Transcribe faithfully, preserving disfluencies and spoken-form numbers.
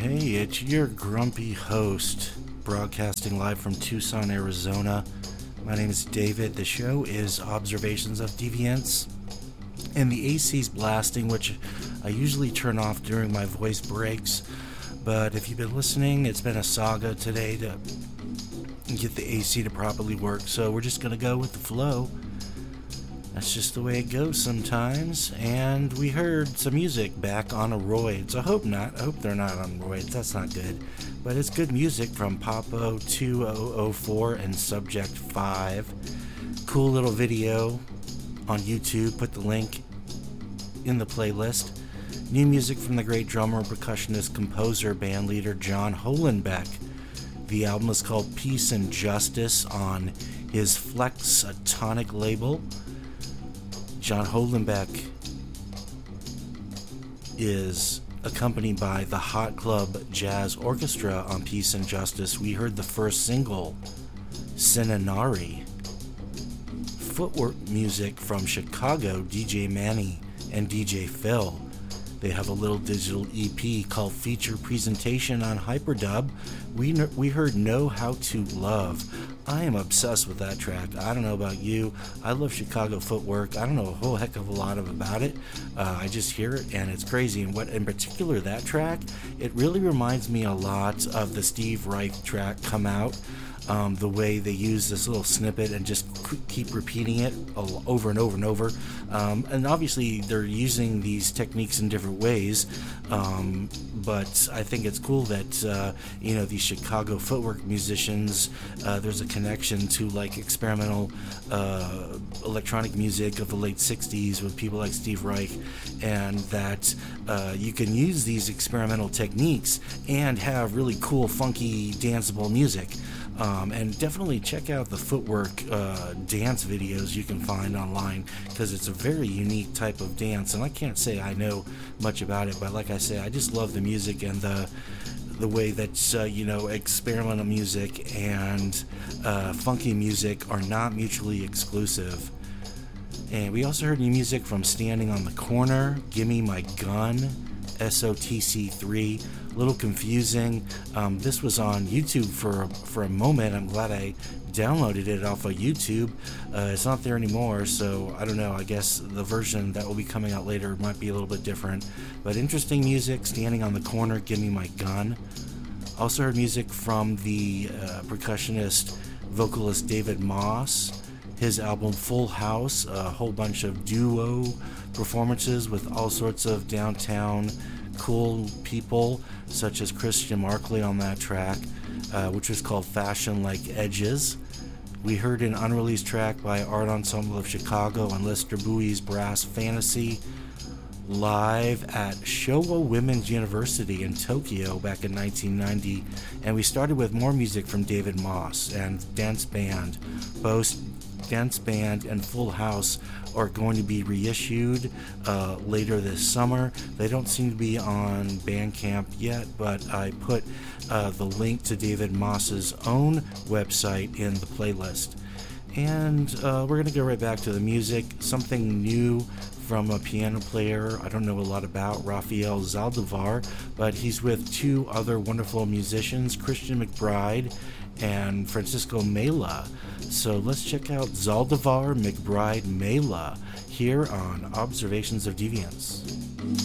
Hey, it's your grumpy host, broadcasting live from Tucson, Arizona. My name is David. The show is Observations of Deviance, and the A C's blasting, which I usually turn off during my voice breaks. But if you've been listening, it's been a saga today to get the A C to properly work, so we're just going to go with the flow. That's just the way it goes sometimes. And we heard some music back on a roids. I hope not. I hope they're not on roids. That's not good. But it's good music from Popo two thousand four and Subject five. Cool little video on YouTube. Put the link in the playlist. New music from the great drummer, percussionist, composer, bandleader John Holenbeck. The album is called Peace and Justice on his Flexatonic label. John Holenbeck is accompanied by the Hot Club Jazz Orchestra on Peace and Justice. We heard the first single, Cinennari. Footwork music from Chicago, D J Manny and D J Phil. They have a little digital E P called Feature Presentation on Hyperdub. We we heard Know How to Love. I am obsessed with that track. I don't know about you. I love Chicago footwork. I don't know a whole heck of a lot of about it. Uh, I just hear it and it's crazy. And what in particular that track, it really reminds me a lot of the Steve Reich track Come Out. Um, the way they use this little snippet and just keep repeating it over and over and over. Um, and obviously they're using these techniques in different ways, um, but I think it's cool that, uh, you know, these Chicago footwork musicians, uh, there's a connection to like experimental uh, electronic music of the late sixties with people like Steve Reich, and that uh, you can use these experimental techniques and have really cool, funky, danceable music. Um, and definitely check out the footwork uh, dance videos you can find online, because it's a very unique type of dance, and I can't say I know much about it, but like I say, I just love the music and the the way that uh, you know, experimental music and uh, funky music are not mutually exclusive. And we also heard new music from Standing on the Corner, Gimme My Gun, S O T C three. A little confusing. Um, this was on YouTube for for a moment. I'm glad I downloaded it off of YouTube. Uh, it's not there anymore, so I don't know. I guess the version that will be coming out later might be a little bit different. But interesting music. Standing on the Corner, Give Me My Gun. Also heard music from the uh, percussionist, vocalist David Moss. His album Full House, a whole bunch of duo performances with all sorts of downtown cool people, such as Christian Markley on that track, uh, which was called Fashion Like Edges. We heard an unreleased track by Art Ensemble of Chicago and Lester Bowie's Brass Fantasy live at Showa Women's University in Tokyo back in nineteen ninety. And we started with more music from David Moss and Dance Band. Both Dance Band and Full House are going to be reissued uh, later this summer. They don't seem to be on Bandcamp yet, but I put uh, the link to David Moss's own website in the playlist. And uh, we're going to go right back to the music. Something new from a piano player I don't know a lot about, Rafael Zaldivar, but he's with two other wonderful musicians, Christian McBride and Francisco Mela. So let's check out Zaldivar, McBride, Mela here on Observations of Deviance.